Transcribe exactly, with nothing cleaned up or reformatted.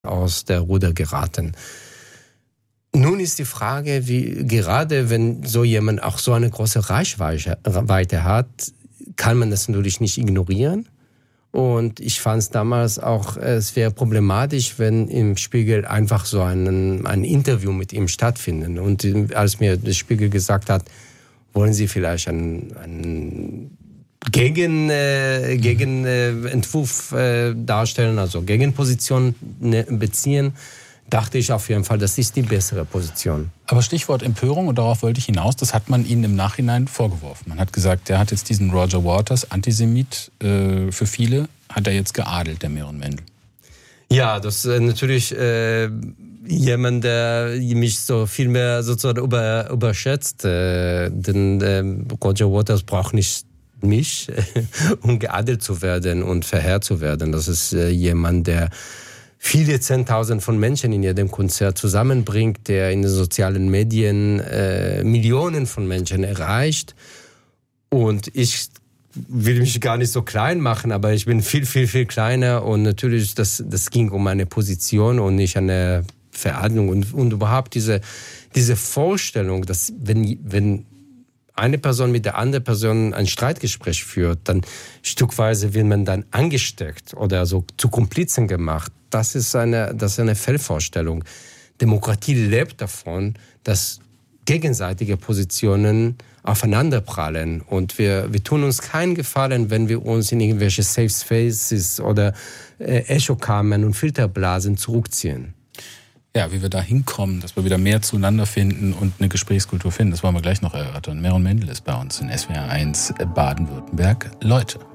aus der Ruder geraten. Nun ist die Frage, wie gerade wenn so jemand auch so eine große Reichweite hat, kann man das natürlich nicht ignorieren. Und ich fand es damals auch, es wäre problematisch, wenn im Spiegel einfach so ein, ein Interview mit ihm stattfindet. Und als mir der Spiegel gesagt hat, wollen Sie vielleicht einen, einen Gegen, äh, Gegenentwurf äh, darstellen, also Gegenposition ne, beziehen, dachte ich auf jeden Fall, das ist die bessere Position. Aber Stichwort Empörung, und darauf wollte ich hinaus, das hat man Ihnen im Nachhinein vorgeworfen. Man hat gesagt, der hat jetzt diesen Roger Waters, Antisemit, äh, für viele, hat er jetzt geadelt, der Meron Mendel. Ja, das ist natürlich äh, jemand, der mich so viel mehr sozusagen über, überschätzt. Äh, denn äh, Roger Waters braucht nicht mich, um geadelt zu werden und verehrt zu werden. Das ist äh, jemand, der viele Zehntausend von Menschen in jedem Konzert zusammenbringt, der in den sozialen Medien äh, Millionen von Menschen erreicht. Und ich will mich gar nicht so klein machen, aber ich bin viel, viel, viel kleiner. Und natürlich, das, das ging um eine Position und nicht eine Veradlung. Und, und überhaupt diese, diese Vorstellung, dass wenn, wenn eine Person mit der anderen Person ein Streitgespräch führt, dann stückweise wird man dann angesteckt oder so zu Komplizen gemacht. Das ist eine, das ist eine Fehlvorstellung. Demokratie lebt davon, dass gegenseitige Positionen aufeinanderprallen. Und wir, wir tun uns keinen Gefallen, wenn wir uns in irgendwelche Safe Spaces oder äh, Echokammern und Filterblasen zurückziehen. Ja, wie wir da hinkommen, dass wir wieder mehr zueinander finden und eine Gesprächskultur finden, das wollen wir gleich noch erörtern. Meron Mendel ist bei uns in S W R eins Baden-Württemberg. Leute.